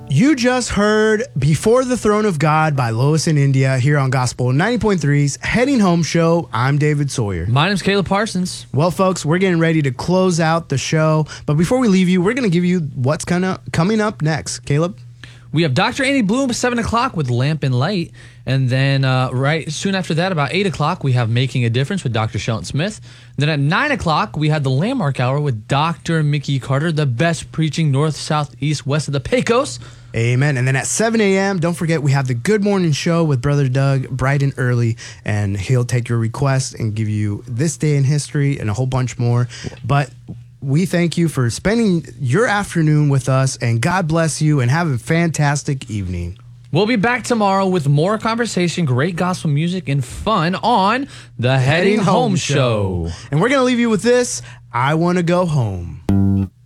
You just heard Before the Throne of God by Lois in India here on Gospel 90.3's Heading Home Show. I'm David Sawyer. My name's Caleb Parsons. Well, folks, we're getting ready to close out the show. But before we leave you, we're going to give you what's coming up next. Caleb? We have Dr. Annie Bloom at 7 o'clock with Lamp and Light. And then right soon after that, about 8 o'clock, we have Making a Difference with Dr. Shelton Smith. Then at 9 o'clock, we have the Landmark Hour with Dr. Mickey Carter, the best preaching north, south, east, west of the Pecos. Amen. And then at 7 a.m., don't forget, we have the Good Morning Show with Brother Doug bright and early, and he'll take your requests and give you this day in history and a whole bunch more. But we thank you for spending your afternoon with us, and God bless you, and have a fantastic evening. We'll be back tomorrow with more conversation, great gospel music, and fun on the Heading Home Show. And we're going to leave you with this, I Want to Go Home.